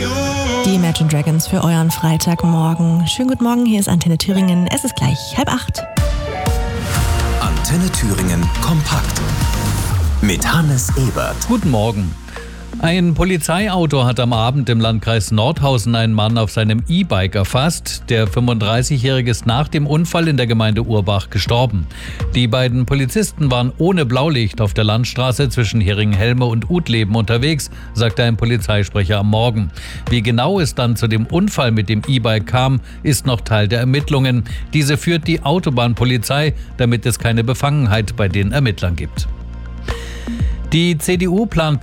Die Imagine Dragons für euren Freitagmorgen. Schönen guten Morgen, hier ist Antenne Thüringen. Es ist gleich 7:30. Antenne Thüringen kompakt mit Hannes Ebert. Guten Morgen. Ein Polizeiauto hat am Abend im Landkreis Nordhausen einen Mann auf seinem E-Bike erfasst. Der 35-Jährige ist nach dem Unfall in der Gemeinde Urbach gestorben. Die beiden Polizisten waren ohne Blaulicht auf der Landstraße zwischen Heringen-Helme und Utleben unterwegs, sagte ein Polizeisprecher am Morgen. Wie genau es dann zu dem Unfall mit dem E-Bike kam, ist noch Teil der Ermittlungen. Diese führt die Autobahnpolizei, damit es keine Befangenheit bei den Ermittlern gibt. Die CDU plant